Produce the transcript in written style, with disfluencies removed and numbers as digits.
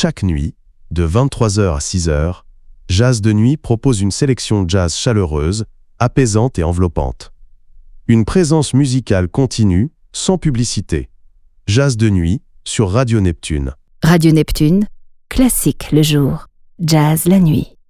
Chaque nuit, de 23h à 6h, Jazz de Nuit propose une sélection jazz chaleureuse, apaisante et enveloppante. Une présence musicale continue, sans publicité. Jazz de Nuit, sur Radio Neptune. Radio Neptune, classique le jour, jazz la nuit.